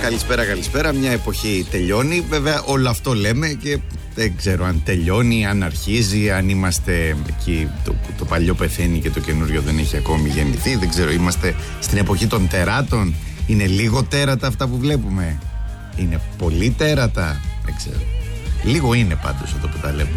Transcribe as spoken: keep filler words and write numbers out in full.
Καλησπέρα, καλησπέρα. Μια εποχή τελειώνει. Βέβαια, όλο αυτό λέμε και δεν ξέρω αν τελειώνει, αν αρχίζει, αν είμαστε εκεί. Το, το παλιό πεθαίνει και το καινούριο δεν έχει ακόμη γεννηθεί. Δεν ξέρω, είμαστε στην εποχή των τεράτων. Είναι λίγο τέρατα αυτά που βλέπουμε. Είναι πολύ τέρατα. Δεν ξέρω. Λίγο είναι πάντως εδώ που τα λέμε.